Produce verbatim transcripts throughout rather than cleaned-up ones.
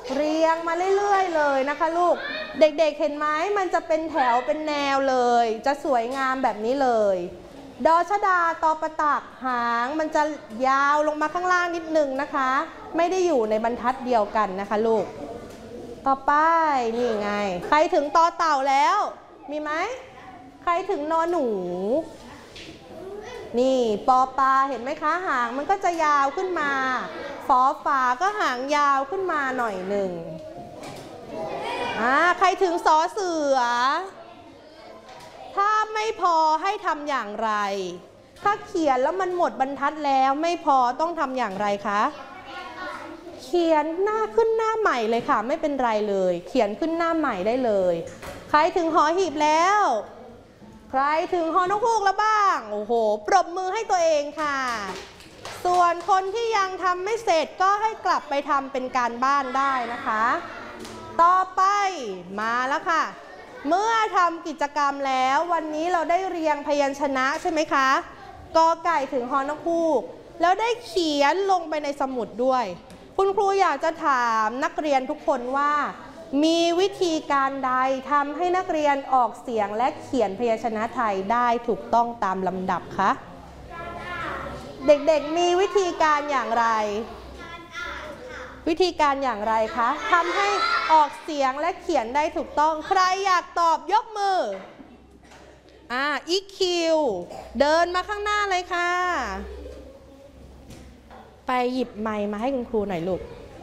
เรียงมาเรื่อยๆเลยนะคะลูกเด็กๆเห็นไหมมันจะเป็นแถวเป็นแนวเลยจะสวยงามแบบนี้เลยดอชดาตอประตักหางมันจะยาวลงมาข้างล่างนิดนึงนะคะไม่ได้อยู่ในบรรทัดเดียวกันนะคะลูกต่อไปนี่ไงใครถึงตอเต่าแล้วมีไหมใครถึงนอหนูนี่ปอปลาเห็นไหมคะหางมันก็จะยาวขึ้นมาฝอฝาก็หางยาวขึ้นมาหน่อยหนึ่งอ่าใครถึงสอเสือถ้าไม่พอให้ทำอย่างไรถ้าเขียนแล้วมันหมดบรรทัดแล้วไม่พอต้องทำอย่างไรคะเขียนหน้าขึ้นหน้าใหม่เลยค่ะไม่เป็นไรเลยเขียนขึ้นหน้าใหม่ได้เลยใครถึงหอหีบแล้วใครถึงฮอนกฮูกแล้วบ้างโอ้โหปรบมือให้ตัวเองค่ะส่วนคนที่ยังทำไม่เสร็จก็ให้กลับไปทำเป็นการบ้านได้นะคะต่อไปมาแล้วค่ะเมื่อทำกิจกรรมแล้ววันนี้เราได้เรียงพยัญชนะใช่ไหมคะกอไก่ถึงฮอนกฮูกแล้วได้เขียนลงไปในสมุดด้วยคุณครูอยากจะถามนักเรียนทุกคนว่ามีวิธีการใดทำให้นักเรียนออกเสียงและเขียนพยัญชนะไทยได้ถูกต้องตามลำดับคะเด็กๆมีวิธีการอย่างไรวิธีการอย่างไรคะทำให้ออกเสียงและเขียนได้ถูกต้องใครอยากตอบยกมืออ่าอีคิวเดินมาข้างหน้าเลยค่ะไปหยิบไมค์มาให้คุณครูหน่อยลูก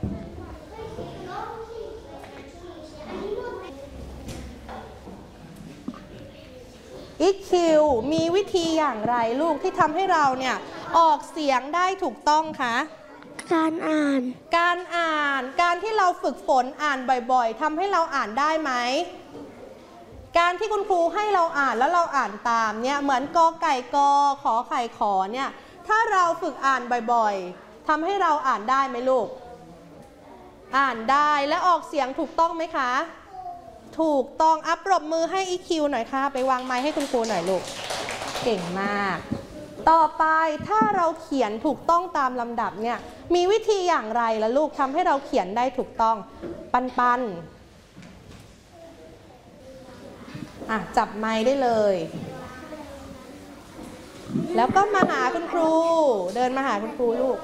อีคิวมีวิธีอย่างไรลูกที่ทำให้เราเนี่ยออกเสียงได้ถูกต้องคะการอ่านการอ่านการที่เราฝึกฝนอ่านบ่อยๆทำให้เราอ่านได้ไหมการที่คุณครูให้เราอ่านแล้วเราอ่านตามเนี่ยเหมือนกอไก่กอขอไข่ขอเนี่ยถ้าเราฝึกอ่านบ่อยๆทำให้เราอ่านได้ไหมลูกอ่านได้และออกเสียงถูกต้องไหมคะถูกต้องอัปปรบมือให้ อี คิว หน่อยค่ะไปวางไมค์ให้คุณครูหน่อยลูกเก่งมากต่อไปถ้าเราเขียนถูกต้องตามลำดับเนี่ยมีวิธีอย่างไรล่ะลูกทำให้เราเขียนได้ถูกต้องปันปันอ่ะจับไมค์ได้เลยแล้วก็มาหาคุณครูเดินมาหาคุณครูลูก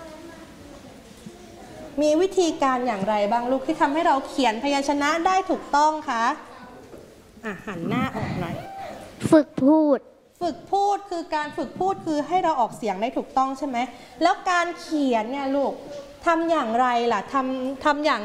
มีวิธีการอย่างไรบ้างลูกที่ทำให้เราเขียนพยัญชนะได้ถูกต้องคะอ่ะหันหน้าออกหน่อยฝึกพูดฝึกพูดคือการฝึกพูดคือให้เราออกเสียงได้ถูกต้องใช่ไหมแล้วการเขียนเนี่ยลูกทำอย่างไรล่ะทำทำอย่าง